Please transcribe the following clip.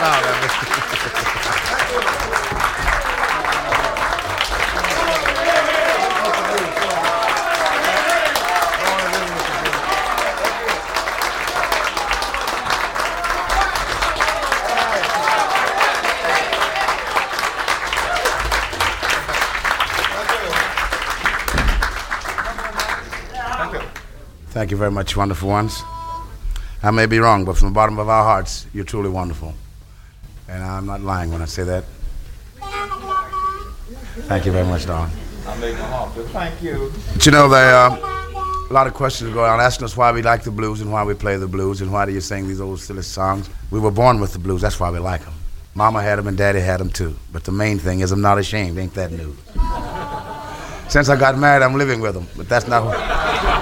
Thank you very much, wonderful ones. I may be wrong, but from the bottom of our hearts, you're truly wonderful. And I'm not lying when I say that. Thank you very much, darling. I made my heart, but thank you. But you know, there are a lot of questions go on asking us why we like the blues and why we play the blues and why do you sing these old silly songs. We were born with the blues, that's why we like them. Mama had them and Daddy had them too. But the main thing is I'm not ashamed, ain't that new? Since I got married, I'm living with them, but that's not what...